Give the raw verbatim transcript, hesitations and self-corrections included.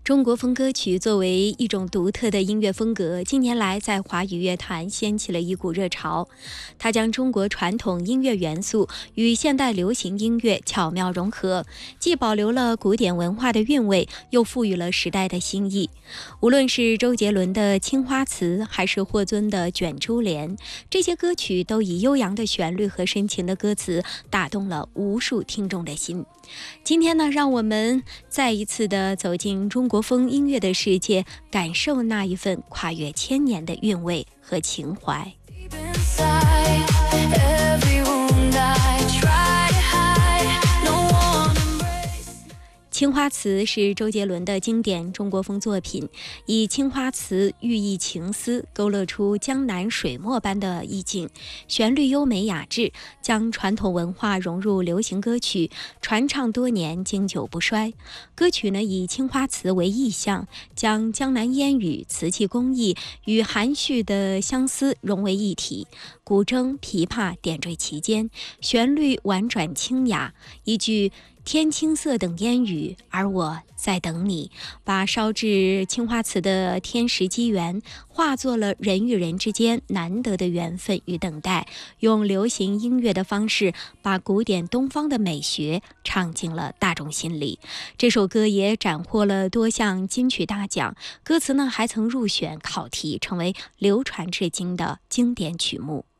中国风歌曲作为一种独特的音乐风格，近年来在华语乐坛掀起了一股热潮。它将中国传统音乐元素与现代流行音乐巧妙融合，既保留了古典文化的韵味，又赋予了时代的新意。无论是周杰伦的《青花瓷》，还是霍尊的《卷珠帘》，这些歌曲都以悠扬的旋律和深情的歌词打动了无数听众的心。今天呢，让我们再一次的走进中国风音乐的世界，感受那一份跨越千年的韵味和情怀。青花瓷是周杰伦的经典中国风作品，以青花瓷寓意情思，勾勒出江南水墨般的意境，旋律优美雅致，将传统文化融入流行歌曲，传唱多年，经久不衰。歌曲呢以青花瓷为意象，将江南烟雨、瓷器工艺与含蓄的相思融为一体，古筝、琵琶点缀其间，旋律婉转清雅，一句天青色等烟雨，而我在等你，把烧制青花瓷的天时机缘化作了人与人之间难得的缘分与等待，用流行音乐的方式把古典东方的美学唱进了大众心里。这首歌也斩获了多项金曲大奖，歌词呢还曾入选考题，成为流传至今的经典曲目。